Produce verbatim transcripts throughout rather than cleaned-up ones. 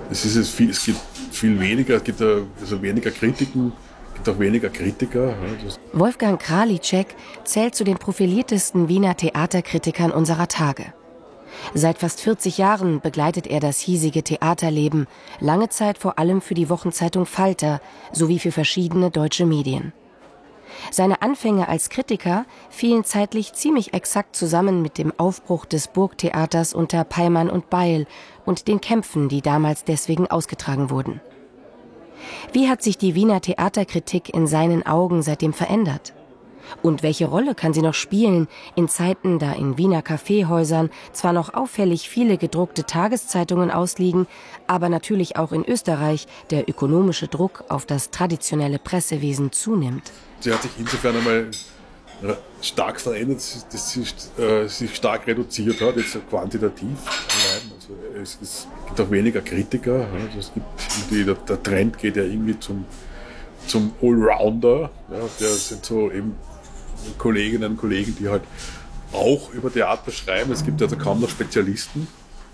Es, ist es, viel, es gibt viel weniger, es gibt also weniger Kritiken, es gibt auch weniger Kritiker. Ja, Wolfgang Králíček zählt zu den profiliertesten Wiener Theaterkritikern unserer Tage. Seit fast vierzig Jahren begleitet er das hiesige Theaterleben, lange Zeit vor allem für die Wochenzeitung Falter sowie für verschiedene deutsche Medien. Seine Anfänge als Kritiker fielen zeitlich ziemlich exakt zusammen mit dem Aufbruch des Burgtheaters unter Peymann und Beil und den Kämpfen, die damals deswegen ausgetragen wurden. Wie hat sich die Wiener Theaterkritik in seinen Augen seitdem verändert? Und welche Rolle kann sie noch spielen in Zeiten, da in Wiener Kaffeehäusern zwar noch auffällig viele gedruckte Tageszeitungen ausliegen, aber natürlich auch in Österreich der ökonomische Druck auf das traditionelle Pressewesen zunimmt? Sie hat sich insofern einmal stark verändert, dass sie äh, sich stark reduziert hat, jetzt quantitativ allein. Also es, es gibt auch weniger Kritiker. Also es gibt irgendwie, der, der Trend geht ja irgendwie zum, zum Allrounder. Ja, der sind so eben Kolleginnen und Kollegen, die halt auch über Theater schreiben. Es gibt also kaum noch Spezialisten.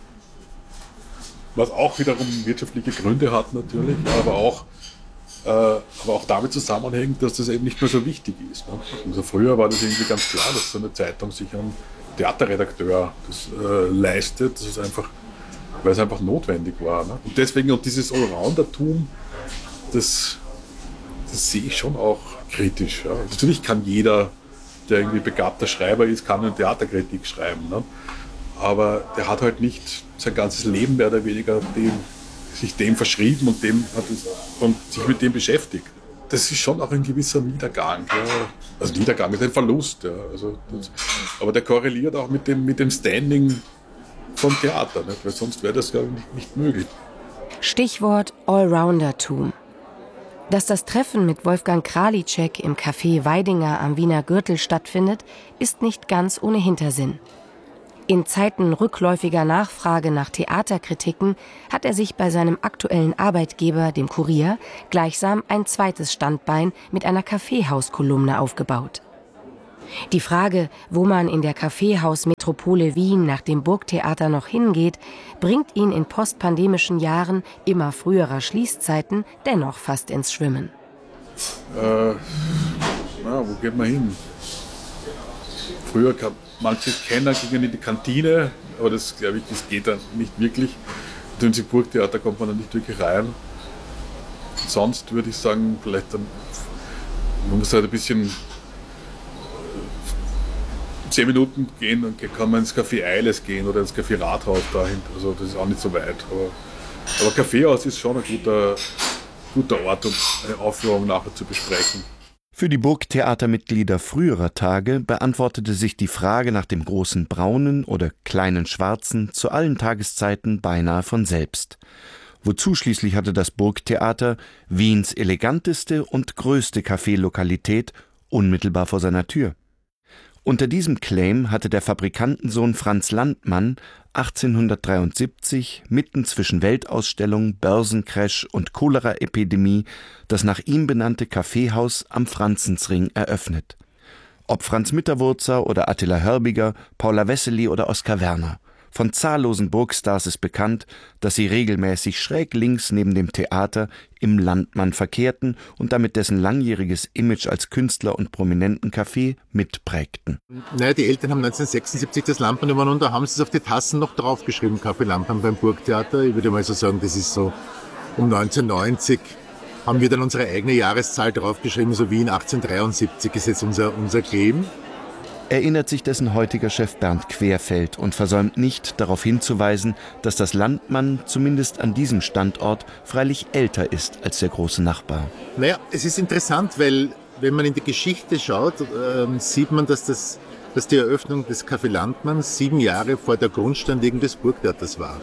Was auch wiederum wirtschaftliche Gründe hat natürlich, aber auch Äh, aber auch damit zusammenhängt, dass das eben nicht mehr so wichtig ist. Ne? Also früher war das irgendwie ganz klar, dass so eine Zeitung sich einen Theaterredakteur das, äh, leistet, das ist einfach, weil es einfach notwendig war. Ne? Und deswegen, und dieses Allroundertum, das, das sehe ich schon auch kritisch. Ja? Natürlich kann jeder, der irgendwie begabter Schreiber ist, kann eine Theaterkritik schreiben. Ne? Aber der hat halt nicht sein ganzes Leben mehr oder weniger dem sich dem verschrieben und, dem hat es, und sich mit dem beschäftigt. Das ist schon auch ein gewisser Niedergang. Ja. Also Niedergang ist ein Verlust. Ja. Also das, aber der korreliert auch mit dem, mit dem Standing vom Theater, nicht? Weil sonst wäre das ja nicht, nicht möglich. Stichwort Allroundertum. Dass das Treffen mit Wolfgang Králíček im Café Weidinger am Wiener Gürtel stattfindet, ist nicht ganz ohne Hintersinn. In Zeiten rückläufiger Nachfrage nach Theaterkritiken hat er sich bei seinem aktuellen Arbeitgeber, dem Kurier, gleichsam ein zweites Standbein mit einer Kaffeehauskolumne aufgebaut. Die Frage, wo man in der Kaffeehausmetropole Wien nach dem Burgtheater noch hingeht, bringt ihn in postpandemischen Jahren immer früherer Schließzeiten dennoch fast ins Schwimmen. Äh, na, wo geht man hin? Früher kam Manche Kenner gingen in die Kantine, aber das, glaube ich, das geht dann nicht wirklich. Und ins Burgtheater kommt man dann nicht wirklich rein. Sonst würde ich sagen, vielleicht dann, man muss halt ein bisschen zehn Minuten gehen, dann kann man ins Café Eiles gehen oder ins Café Rathaus dahin. Also das ist auch nicht so weit. Aber, aber Kaffeehaus ist schon ein guter, guter Ort, um eine Aufführung nachher zu besprechen. Für die Burgtheatermitglieder früherer Tage beantwortete sich die Frage nach dem großen Braunen oder kleinen Schwarzen zu allen Tageszeiten beinahe von selbst. Wozu schließlich hatte das Burgtheater, Wiens eleganteste und größte Kaffeelokalität, unmittelbar vor seiner Tür. Unter diesem Claim hatte der Fabrikantensohn Franz Landmann achtzehnhundertdreiundsiebzig, mitten zwischen Weltausstellung, Börsencrash und Choleraepidemie, das nach ihm benannte Kaffeehaus am Franzensring eröffnet. Ob Franz Mitterwurzer oder Attila Hörbiger, Paula Wessely oder Oskar Werner. Von zahllosen Burgstars ist bekannt, dass sie regelmäßig schräg links neben dem Theater im Landmann verkehrten und damit dessen langjähriges Image als Künstler und prominenten Café mitprägten. Naja, die Eltern haben neunzehnhundertsechsundsiebzig das Landmann übernommen und da haben sie es auf die Tassen noch draufgeschrieben, Café Landmann beim Burgtheater. Ich würde mal so sagen, das ist so um neunzehnhundertneunzig haben wir dann unsere eigene Jahreszahl draufgeschrieben, so Wien achtzehnhundertdreiundsiebzig ist jetzt unser, unser Claim. Erinnert sich dessen heutiger Chef Bernd Querfeld und versäumt nicht, darauf hinzuweisen, dass das Landmann zumindest an diesem Standort freilich älter ist als der große Nachbar. Naja, es ist interessant, weil wenn man in die Geschichte schaut, äh, sieht man, dass, das, dass die Eröffnung des Café Landmann sieben Jahre vor der Grundsteinlegung des Burgtheaters war.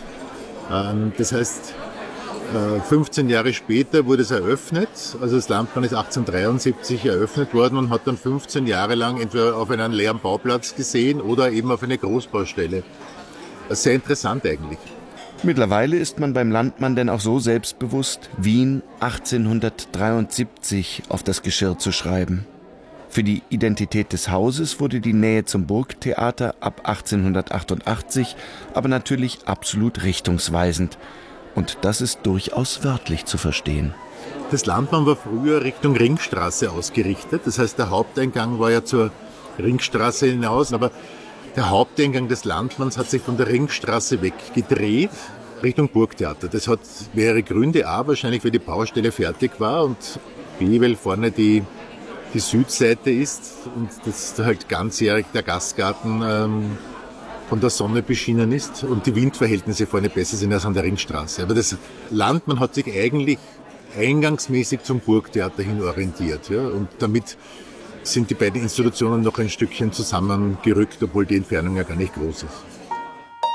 Ähm, das heißt, fünfzehn Jahre später wurde es eröffnet, also das Landmann ist achtzehnhundertdreiundsiebzig eröffnet worden und hat dann fünfzehn Jahre lang entweder auf einen leeren Bauplatz gesehen oder eben auf eine Großbaustelle. Sehr interessant eigentlich. Mittlerweile ist man beim Landmann denn auch so selbstbewusst, Wien achtzehnhundertdreiundsiebzig auf das Geschirr zu schreiben. Für die Identität des Hauses wurde die Nähe zum Burgtheater ab achtzehnhundertachtundachtzig aber natürlich absolut richtungsweisend. Und das ist durchaus wörtlich zu verstehen. Das Landmann war früher Richtung Ringstraße ausgerichtet. Das heißt, der Haupteingang war ja zur Ringstraße hinaus. Aber der Haupteingang des Landmanns hat sich von der Ringstraße weggedreht Richtung Burgtheater. Das hat mehrere Gründe. A, wahrscheinlich, weil die Baustelle fertig war und B, weil vorne die, die Südseite ist und das halt ganzjährig der Gastgarten ähm, von der Sonne beschienen ist und die Windverhältnisse vorne besser sind als an der Ringstraße. Aber das Landmann hat sich eigentlich eingangsmäßig zum Burgtheater hin orientiert. Ja? Und damit sind die beiden Institutionen noch ein Stückchen zusammengerückt, obwohl die Entfernung ja gar nicht groß ist.